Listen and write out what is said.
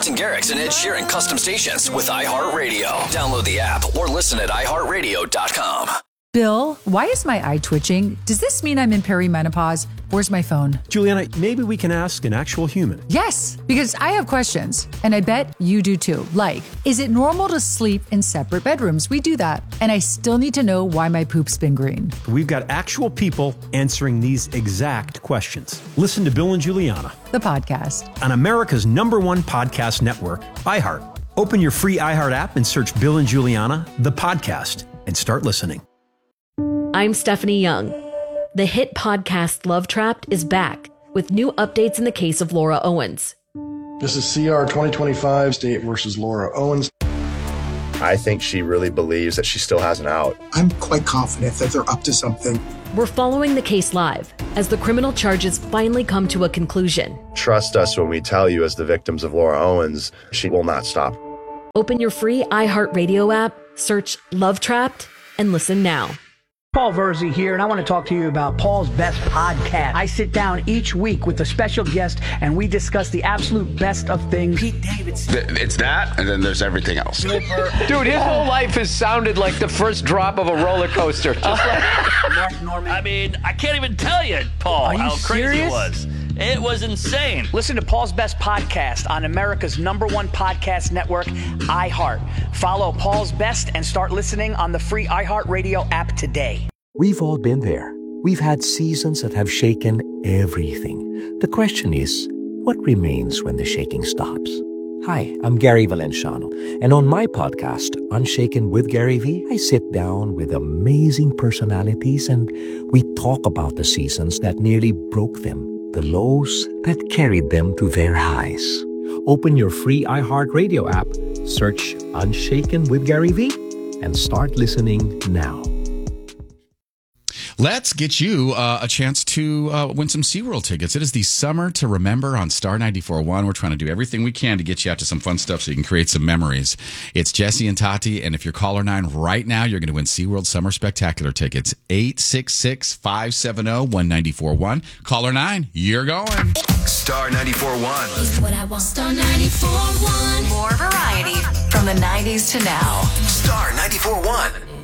Martin Garrix and Ed Sheeran custom stations with iHeartRadio. Download the app or listen at iHeartRadio.com. Bill, why is my eye twitching? Does this mean I'm in perimenopause? Where's my phone? Juliana, maybe we can ask an actual human. Yes, because I have questions, and I bet you do too. Like, is it normal to sleep in separate bedrooms? We do that. And I still need to know why my poop's been green. We've got actual people answering these exact questions. Listen to Bill and Juliana, The podcast. on America's #1 podcast network, iHeart. Open your free iHeart app and search Bill and Juliana, the podcast, and start listening. I'm Stephanie Young. The hit podcast Love Trapped is back with new updates in the case of Laura Owens. This is CR 2025, State versus Laura Owens. I think she really believes that she still has an out. I'm quite confident that they're up to something. We're following the case live as the criminal charges finally come to a conclusion. Trust us when we tell you, as the victims of Laura Owens, she will not stop. Open your free iHeartRadio app, search Love Trapped, and listen now. Paul Verzi here, and I want to talk to you about Paul's Best Podcast. I sit down each week with a special guest, and we discuss the absolute best of things. Pete Davidson. It's that, and then there's everything else. Dude, his whole life has sounded like the first drop of a roller coaster. Just like Mark Norman. I mean, I can't even tell you, Paul, how crazy it was. It was insane. Listen to Paul's Best Podcast on America's #1 podcast network, iHeart. Follow Paul's Best and start listening on the free iHeartRadio app today. We've all been there. We've had seasons that have shaken everything. The question is, what remains when the shaking stops? Hi, I'm Gary Valenciano, and on my podcast, Unshaken with Gary V, I sit down with amazing personalities and we talk about the seasons that nearly broke them, the lows that carried them to their highs. Open your free iHeartRadio app, search Unshaken with Gary V, and start listening now. Let's get you a chance to win some SeaWorld tickets. It is the Summer to Remember on Star 94.1. We're trying to do everything we can to get you out to some fun stuff so you can create some memories. It's Jesse and Tati, and if you're caller 9 right now, you're going to win SeaWorld Summer Spectacular tickets. 866-570-1941. Caller 9, you're going. Star 94.1. Is what I want. Star 94.1. More variety from the 90s to now. Star 94.1.